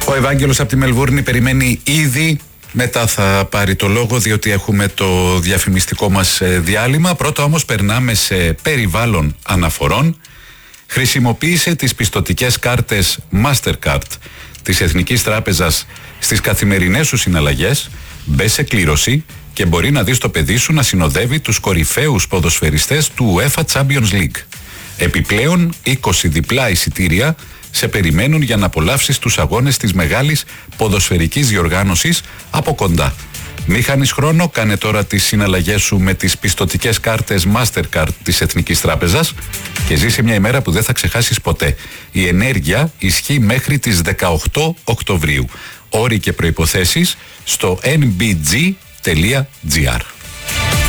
Ο Ευάγγελος από τη Μελβούρνη περιμένει ήδη. Μετά θα πάρει το λόγο, διότι έχουμε το διαφημιστικό μας διάλειμμα. Πρώτα όμως περνάμε σε περιβάλλον αναφορών. Χρησιμοποίησε τις πιστωτικές κάρτες Mastercard της Εθνικής Τράπεζας στις καθημερινές σου συναλλαγές. Μπες σε κλήρωση και μπορεί να δεις το παιδί σου να συνοδεύει τους κορυφαίους ποδοσφαιριστές του UEFA Champions League. Επιπλέον 20 διπλά εισιτήρια σε περιμένουν για να απολαύσεις τους αγώνες της μεγάλης ποδοσφαιρικής διοργάνωσης από κοντά. Μη χάνεις χρόνο, κάνε τώρα τις συναλλαγές σου με τις πιστωτικές κάρτες Mastercard της Εθνικής Τράπεζας και ζήσε μια ημέρα που δεν θα ξεχάσεις ποτέ. Η ενέργεια ισχύει μέχρι τις 18 Οκτωβρίου. Όροι και προϋποθέσεις στο nbg.gr.